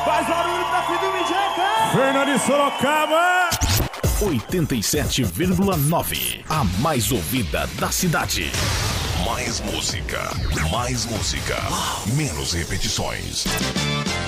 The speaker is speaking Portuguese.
Faz barulho pra filho do Mijeca! Fernando de Sorocaba! 87,9. A mais ouvida da cidade. Mais música. Mais música. Menos repetições.